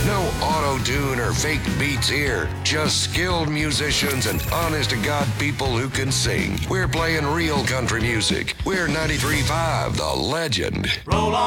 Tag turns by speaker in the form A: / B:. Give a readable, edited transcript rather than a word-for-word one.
A: No auto-tune or fake beats here. Just skilled musicians and honest-to-God people who can sing. We're playing real country music. We're 93.5 The Legend.
B: Roll on.